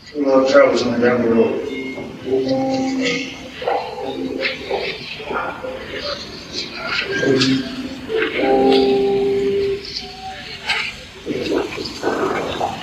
True love travels on down the road. Thank you.